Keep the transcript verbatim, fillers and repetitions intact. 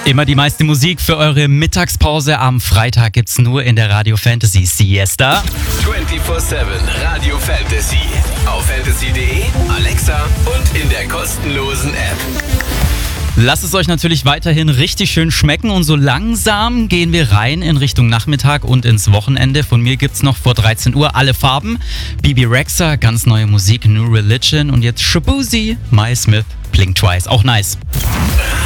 Immer die meiste Musik für eure Mittagspause. Am Freitag gibt's nur in der Radio Fantasy Siesta. vierundzwanzig sieben Radio Fantasy. Auf fantasy punkt de, Alexa und in der kostenlosen App. Lasst es euch natürlich weiterhin richtig schön schmecken und so langsam gehen wir rein in Richtung Nachmittag und ins Wochenende. Von mir gibt's noch vor dreizehn Uhr alle Farben. Bebe Rexha, ganz neue Musik, New Religion und jetzt Shaboozey, Mile Smith, Blink Twice, auch nice.